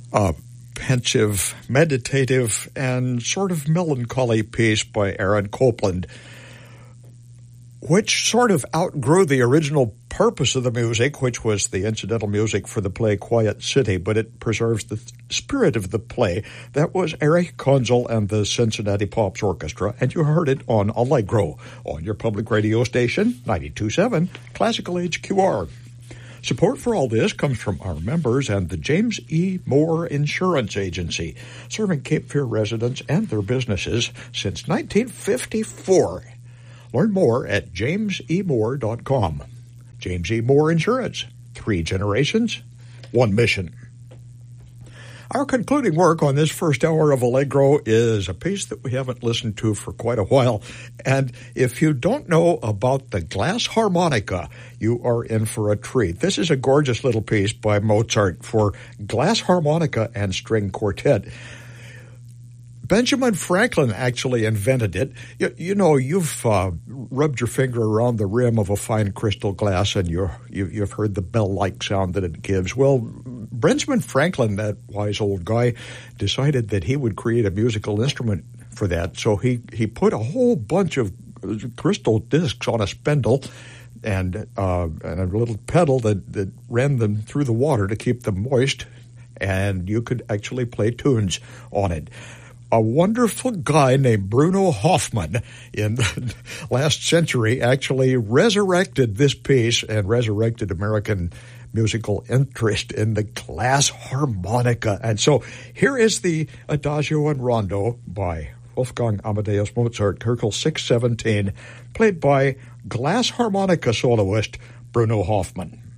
A pensive, meditative, and sort of melancholy piece by Aaron Copland, which sort of outgrew the original purpose of the music, which was the incidental music for the play Quiet City, but it preserves the spirit of the play. That was Eric Konzel and the Cincinnati Pops Orchestra, and you heard it on Allegro, on your public radio station, 92.7 Classical HQR. Support for all this comes from our members and the James E. Moore Insurance Agency, serving Cape Fear residents and their businesses since 1954. Learn more at jamesemore.com. James E. Moore Insurance. 3 generations, 1 mission. Our concluding work on this first hour of Allegro is a piece that we haven't listened to for quite a while. And if you don't know about the glass harmonica, you are in for a treat. This is a gorgeous little piece by Mozart for glass harmonica and string quartet. Benjamin Franklin actually invented it. You know, you've rubbed your finger around the rim of a fine crystal glass and you've heard the bell-like sound that it gives. Well, Benjamin Franklin, that wise old guy, decided that he would create a musical instrument for that. So he put a whole bunch of crystal discs on a spindle and a little pedal that ran them through the water to keep them moist, and you could actually play tunes on it. A wonderful guy named Bruno Hoffman in the last century actually resurrected this piece and resurrected American musical interest in the glass harmonica. And so here is the Adagio and Rondo by Wolfgang Amadeus Mozart, Köchel 617, played by glass harmonica soloist Bruno Hoffman.